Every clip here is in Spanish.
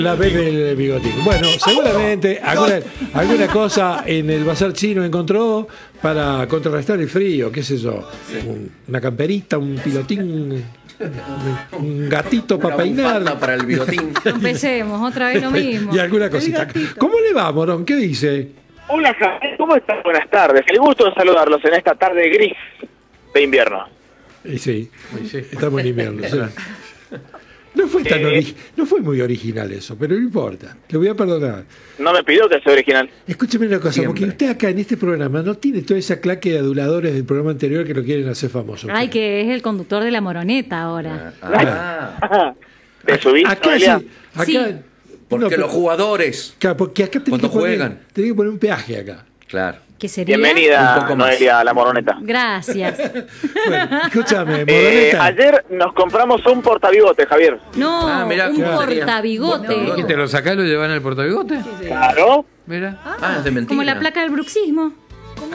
La vez del bigotín. Bueno, seguramente alguna cosa en el bazar chino encontró para contrarrestar el frío, qué sé yo. Una camperita, un pilotín, un gatito para peinar. Para el bigotín. Empecemos, otra vez lo mismo. Y alguna cosita. ¿Cómo le va, Morón? ¿Qué dice? Hola, Javier, ¿cómo están? Buenas tardes. El gusto de saludarlos en esta tarde gris de invierno. Sí, estamos en invierno. Sí. No fue muy original eso, pero no importa. Le voy a perdonar. No me pidió que sea original. Escúcheme una cosa, Siempre. porque usted acá en este programa no tiene toda esa claque de aduladores del programa anterior que lo quieren hacer famoso. Ay, que es el conductor de la moroneta ahora. ¿Te subís, Acá, Noelia? sí, acá Sí. Porque los jugadores, Claro, porque acá tenés cuando que poner, juegan. tenés que poner un peaje acá. claro. ¿Qué sería? Un Bienvenida, poco más. Noelia, a la moroneta. Gracias. Bueno, escúchame, Moroneta. Ayer nos compramos un portabigote, Javier. No, mirá, un ¿cómo sería? portabigote. ¿Y te lo sacás y lo llevas en el portabigote? Claro. Mira. Es de mentira. Como la placa del bruxismo. ¿Cómo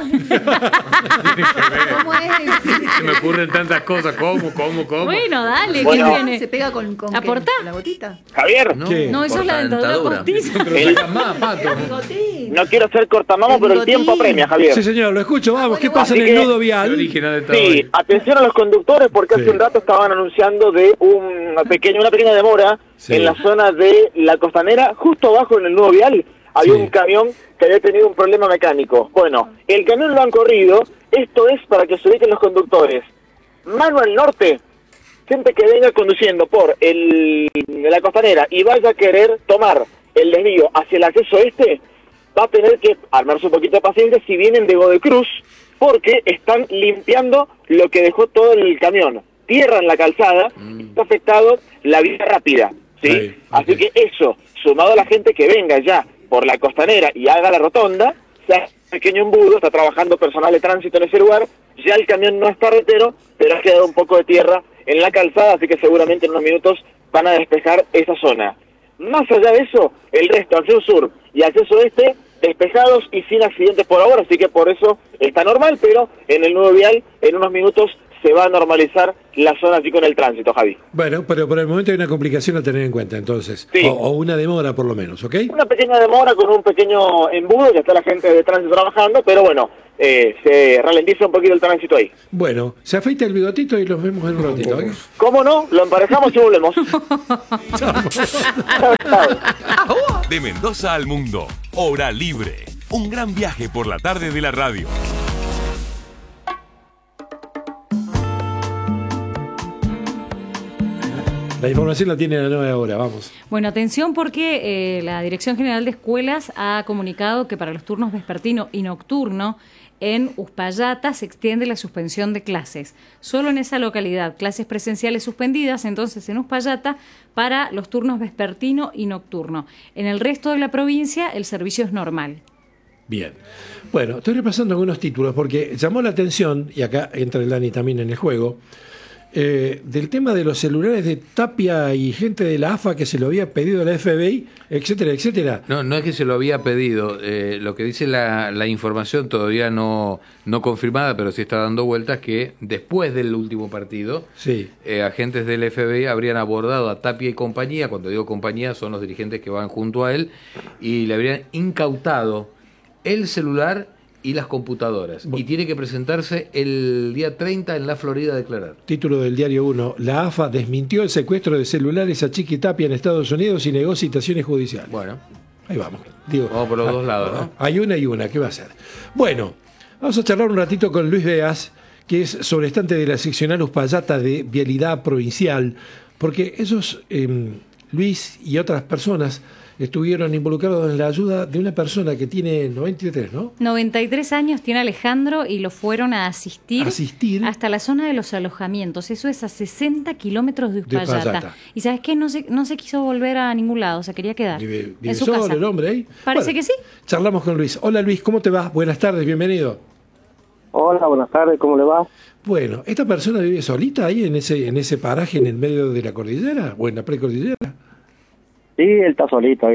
es? Se me ocurren tantas cosas. ¿Cómo? Bueno, dale, Bueno. ¿qué viene? ¿Se pega con qué? ¿Aportá? ¿Con la gotita? Javier, No, ¿Qué? No, eso es la dentadura postiza. Pero sacas más, Pato. Bigotín. no quiero ser cortamamo, pero el tiempo apremia, Javier. Sí, señor, lo escucho, vamos. ¿Qué bueno, pasa en así el que- nudo Qué vial? original está Sí, hoy. atención a los conductores porque Sí. hace un rato estaban anunciando de una pequeña demora Sí. en la zona de la Costanera, justo abajo en el nudo vial. Había Sí. un camión que había tenido un problema mecánico. Bueno, el camión lo han corrido. Esto es para que se ubiquen los conductores. Mano al norte, gente que venga conduciendo por la Costanera y vaya a querer tomar el desvío hacia el acceso este, va a tener que armarse un poquito de paciencia si vienen de Godoy Cruz, porque están limpiando lo que dejó todo el camión. Tierra en la calzada, está afectado la vía rápida, ¿sí? Sí, Así ok. que eso, sumado a la gente que venga ya por la Costanera y haga la rotonda, se hace un pequeño embudo, está trabajando personal de tránsito en ese lugar, ya el camión no es carretero, pero ha quedado un poco de tierra en la calzada, así que seguramente en unos minutos van a despejar esa zona. Más allá de eso, el resto, acceso sur y acceso este, despejados y sin accidentes por ahora, así que por eso está normal, pero en el nuevo vial, en unos minutos, se va a normalizar la zona así con el tránsito, Javi. Bueno, pero por el momento hay una complicación a tener en cuenta, entonces. Sí. O una demora, por lo menos, ¿ok? Una pequeña demora con un pequeño embudo, ya está la gente de tránsito trabajando, pero bueno, se ralentiza un poquito el tránsito ahí. Bueno, se afeita el bigotito y los vemos en un ratito, ¿ok? ¿Cómo no? Lo emparejamos y volvemos. De Mendoza al mundo, Hora Libre. Un gran viaje por la tarde de la radio. La información la tiene a la nueva hora, vamos. Bueno, atención porque la Dirección General de Escuelas ha comunicado que para los turnos vespertino y nocturno en Uspallata se extiende la suspensión de clases. Solo en esa localidad, clases presenciales suspendidas, entonces en Uspallata, para los turnos vespertino y nocturno. En el resto de la provincia el servicio es normal. Bien. Bueno, estoy repasando algunos títulos porque llamó la atención, y acá entra el Dani también en el juego, del tema de los celulares de Tapia y gente de la AFA que se lo había pedido a la FBI, etcétera, etcétera. No es que se lo había pedido. Lo que dice la información todavía no confirmada, pero sí está dando vueltas, que después del último partido, Sí. agentes del FBI habrían abordado a Tapia y compañía. Cuando digo compañía son los dirigentes que van junto a él, y le habrían incautado el celular y las computadoras. Y tiene que presentarse el día 30 en la Florida a declarar. Título del Diario 1. La AFA desmintió el secuestro de celulares a Chiqui Tapia en Estados Unidos y negó citaciones judiciales. Bueno, Ahí vamos. Digo, vamos por los dos lados, ¿no? Hay una y una, ¿qué va a ser? Bueno, vamos a charlar un ratito con Luis Beas, que es sobreestante de la seccional Uspallata de Vialidad Provincial, porque esos, Luis y otras personas, estuvieron involucrados en la ayuda de una persona que tiene 93, ¿no? 93 años tiene Alejandro y lo fueron a asistir hasta la zona de los alojamientos. Eso es a 60 kilómetros de Uspallata. Uspallata. Y ¿sabes qué? No se quiso volver a ningún lado, se quería quedar Vive en su solo casa. el hombre ahí. Parece Bueno, que sí. Charlamos con Luis. Hola Luis, ¿cómo te va? Buenas tardes, bienvenido. Hola, buenas tardes, ¿cómo le va? Bueno, ¿esta persona vive solita ahí en ese paraje en el medio de la cordillera o en la precordillera? Sí, él está solito,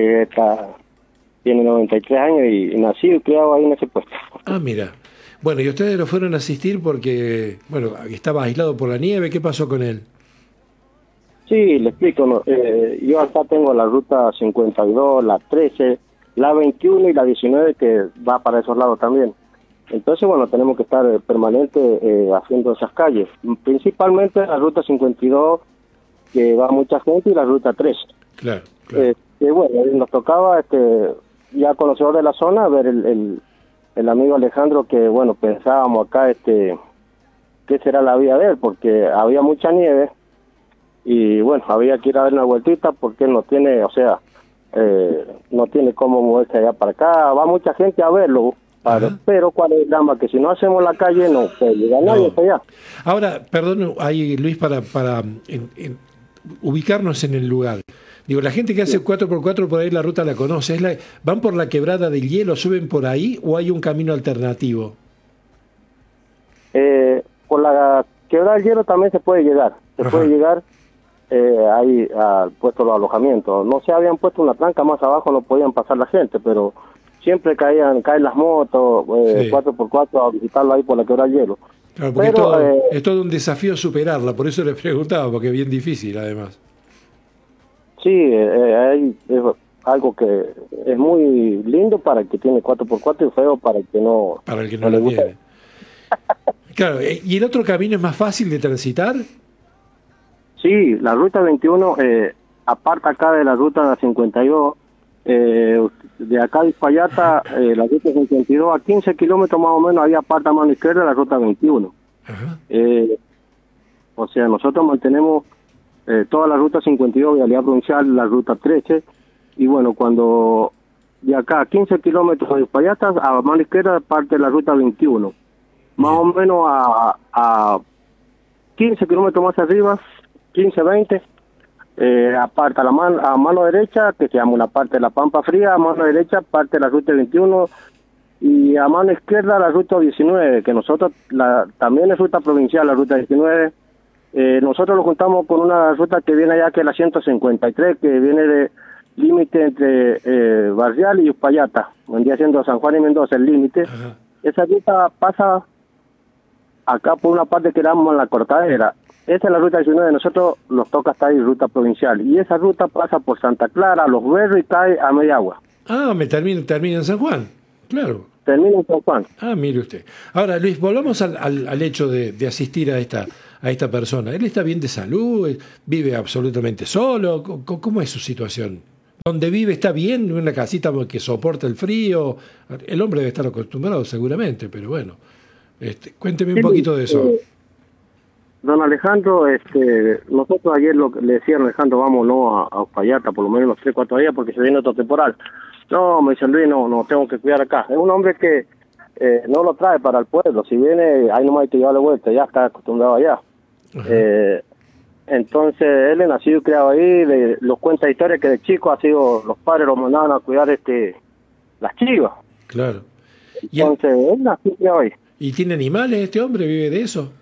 tiene 93 años y nacido y criado ahí en ese puesto. Ah, mira. Bueno, y ustedes lo fueron a asistir porque, bueno, estaba aislado por la nieve. ¿Qué pasó con él? Sí, le explico. ¿No? Yo acá tengo la ruta 52, la 13, la 21 y la 19 que va para esos lados también. Entonces, bueno, tenemos que estar permanente haciendo esas calles. Principalmente la ruta 52, que va mucha gente, y la ruta 13. Claro, claro. Bueno, nos tocaba, ya conocedor de la zona, ver el amigo Alejandro, que, bueno, pensábamos acá, qué será la vía de él, porque había mucha nieve, y, bueno, había que ir a dar una vueltita, porque él no tiene, no tiene cómo moverse allá para acá. Va mucha gente a verlo. Pero cuál es el drama, que si no hacemos la calle no puede llegar nadie hasta allá. Ahora, perdón, ahí Luis, para ubicarnos en el lugar. Digo, la gente que hace 4x4 por ahí la ruta la conoce. ¿Van por la quebrada del hielo, suben por ahí o hay un camino alternativo? Por la quebrada del hielo también se puede llegar. Puede llegar ahí al puesto de alojamiento. No se habían puesto una tranca más abajo, no podían pasar la gente, pero siempre caen las motos, 4x4 a visitarlo ahí por la quebrada del hielo. Claro, porque es todo un desafío superarla, por eso les preguntaba, porque es bien difícil además. Sí, es algo que es muy lindo para el que tiene 4x4 y feo para el que no. Para el que no lo tiene. Claro, ¿y el otro camino es más fácil de transitar? Sí, la ruta 21 aparta acá de la ruta 52. De acá de Uspallata, la ruta 52 a 15 kilómetros más o menos, ahí aparta a mano izquierda la ruta 21. O sea, nosotros mantenemos toda la ruta 52, vialidad provincial, la ruta 13, y bueno, cuando de acá a 15 kilómetros de Uspallata, a mano izquierda parte la ruta 21. Más o menos a 15 kilómetros más arriba, 15, 20, aparta a mano derecha, que se llama una parte de la Pampa Fría, a mano derecha parte de la ruta 21, y a mano izquierda la ruta 19, que nosotros también es ruta provincial, la ruta 19. Nosotros lo juntamos con una ruta que viene allá, que es la 153, que viene de límite entre Barrial y Uspallata, vendría siendo San Juan y Mendoza el límite. Esa ruta pasa acá por una parte que llamamos la Cortadera. Esa es la ruta 19, nosotros nos toca estar en ruta provincial, y esa ruta pasa por Santa Clara, Los Berros y cae a Mediagua. Termina en San Juan, claro. Termina en San Juan. Mire usted. Ahora, Luis, volvamos al hecho de asistir a esta persona. ¿Él está bien de salud? ¿Vive absolutamente solo? ¿Cómo es su situación? ¿Dónde vive está bien? ¿En una casita que soporta el frío? El hombre debe estar acostumbrado seguramente, pero bueno. Cuénteme un poquito de eso. Don Alejandro, nosotros ayer le decía a Alejandro, vámonos a Uspallata, por lo menos unos 3-4 días, porque se viene otro temporal. No, me dice Luis, no tengo que cuidar acá. Es un hombre que no lo trae para el pueblo. Si viene, ahí nomás hay que llevarle vuelta, ya está acostumbrado allá. Entonces, él es nacido y criado ahí, los cuenta historias que de chico los padres lo mandaban a cuidar las chivas. Claro. Entonces, él nació y criado ahí. ¿Y tiene animales este hombre? ¿Vive de eso?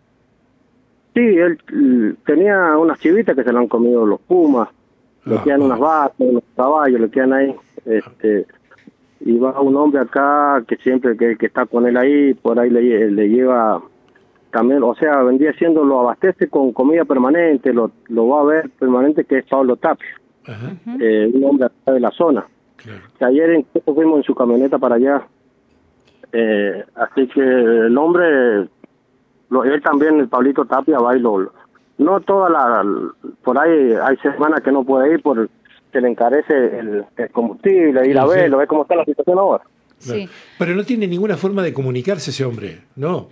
Sí, él tenía unas chivitas que se le han comido los pumas, le quedan unas vacas, unos caballos, le quedan ahí. Y va un hombre acá que siempre que está con él ahí, por ahí le lleva también, o sea, vendría siendo, lo abastece con comida permanente, lo va a ver permanente, que es Pablo Tapia, un hombre acá de la zona. Claro. Que ayer fuimos en su camioneta para allá, así que el hombre... él también, el Pablito Tapia, va y no toda por ahí hay semanas que no puede ir porque se le encarece el combustible, ir a verlo, ver cómo está la situación ahora. Sí. Pero no tiene ninguna forma de comunicarse ese hombre, ¿no?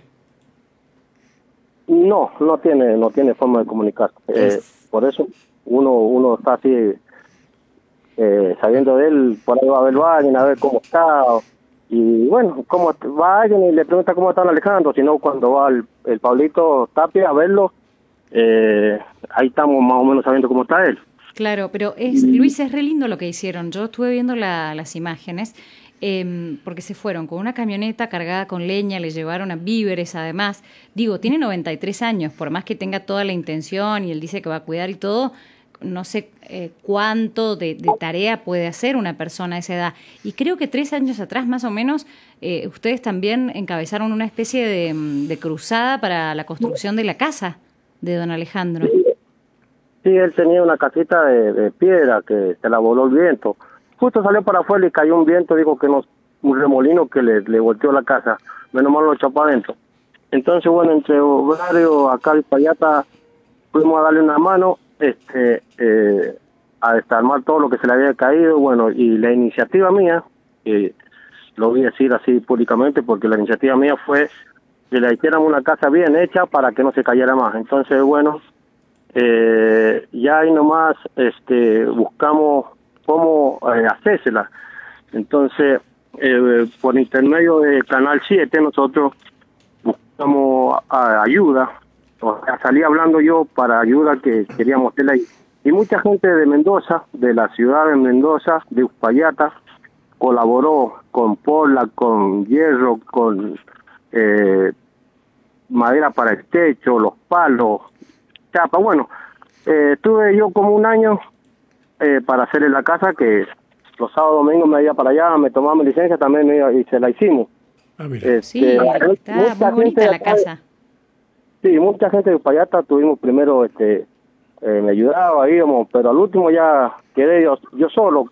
No tiene forma de comunicarse. Por eso uno está así, sabiendo de él, por ahí va a verlo a alguien, a ver cómo está. Y bueno, como va alguien y le pregunta cómo está Alejandro, sino cuando va el Pablito Tapia a verlo, ahí estamos más o menos sabiendo cómo está él. Claro, pero Luis, es re lindo lo que hicieron. Yo estuve viendo las imágenes, porque se fueron con una camioneta cargada con leña, le llevaron a víveres además. Digo, tiene 93 años, por más que tenga toda la intención y él dice que va a cuidar y todo, no sé cuánto de tarea puede hacer una persona a esa edad. Y creo que 3 años atrás, más o menos, ustedes también encabezaron una especie de cruzada para la construcción de la casa de don Alejandro. Sí, él tenía una casita de piedra que se la voló el viento. Justo salió para afuera y cayó un viento, dijo que un remolino que le volteó la casa. Menos mal lo echó para adentro. Entonces, bueno, entre Obrario, acá y Payata, fuimos a darle una mano, a desarmar todo lo que se le había caído. Bueno, y la iniciativa mía, lo voy a decir así públicamente, porque la iniciativa mía fue que le hiciéramos una casa bien hecha para que no se cayera más. Entonces, bueno, ya ahí nomás buscamos cómo hacérsela. Entonces, por intermedio de Canal 7 nosotros buscamos ayuda, o sea, salí hablando yo para ayuda que queríamos hacerla ahí. Y mucha gente de Mendoza, de la ciudad de Mendoza, de Uspallata, colaboró con pola, con hierro, con madera para el techo, los palos, chapa. Bueno, tuve yo como un año para hacerle la casa, que los sábados domingos me iba para allá, me tomaba mi licencia, también y se la hicimos. Ah, mira. Sí, está muy bonita la casa. Sí, mucha gente de Uspallata tuvimos primero, me ayudaba, íbamos, pero al último ya quedé yo solo,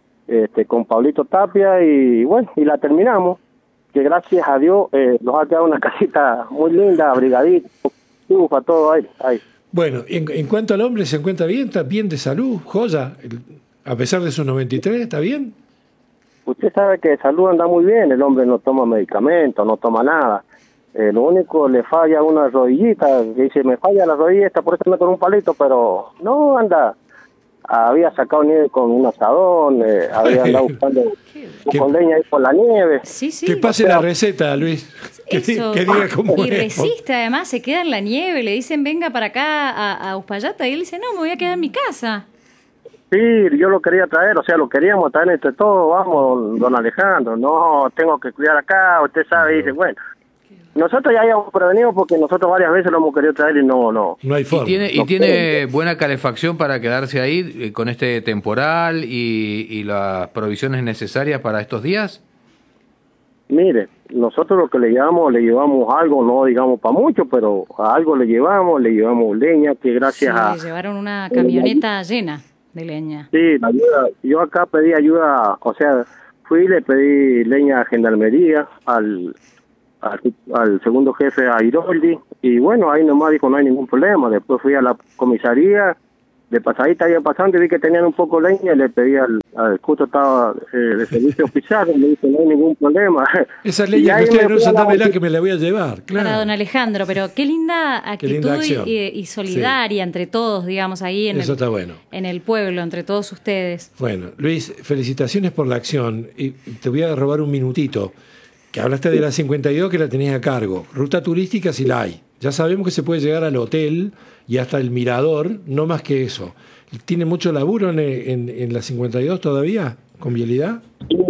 con Pablito Tapia, y bueno, y la terminamos, que gracias a Dios nos ha quedado una casita muy linda, abrigadita, para todo ahí. Bueno, en cuanto al hombre, ¿se encuentra bien? ¿Está bien de salud? ¿Joya? A pesar de sus 93, ¿está bien? Usted sabe que de salud anda muy bien, el hombre no toma medicamentos, no toma nada. Lo único, le falla una rodillita, que dice, me falla la rodilla esta, por eso anda con un palito, pero no anda. Había sacado nieve con un asadón, había andado buscando con leña ahí por la nieve. Sí, sí. Que pase la receta, Luis. Que diga cómo y es. resiste, además, se queda en la nieve, le dicen, venga para acá a Uspallata, y él dice, no, me voy a quedar en mi casa. Sí, yo lo quería traer, o sea, lo queríamos traer entre todos, vamos, don Alejandro, no, tengo que cuidar acá, usted sabe, y dice, bueno, nosotros ya habíamos prevenido porque nosotros varias veces lo hemos querido traer y no hay forma. ¿Y tiene buena calefacción para quedarse ahí con este temporal y las provisiones necesarias para estos días? Mire, nosotros lo que le llevamos algo, no digamos para mucho, pero a algo le llevamos leña, que gracias a... Le llevaron una camioneta llena de leña. Sí, la ayuda. Yo acá pedí ayuda, o sea, fui y le pedí leña a Gendarmería, al segundo jefe, a Iroldi, y bueno, ahí nomás dijo no hay ningún problema. Después fui a la comisaría, de pasadita iba pasando y vi que tenían un poco de leña, y le pedí al justo estaba de servicio oficial, y me dice no hay ningún problema. Esa leña que ustedes no usan, dámela que me la voy a llevar, claro. Para don Alejandro, pero qué linda actitud linda y solidaria entre todos, digamos, ahí Eso está bueno. En el pueblo, entre todos ustedes. Bueno, Luis, felicitaciones por la acción. Y te voy a robar un minutito. Que hablaste de la 52 que la tenés a cargo. Ruta turística sí la hay. Ya sabemos que se puede llegar al hotel y hasta el mirador, no más que eso. ¿Tiene mucho laburo en la 52 todavía, con vialidad? Sí,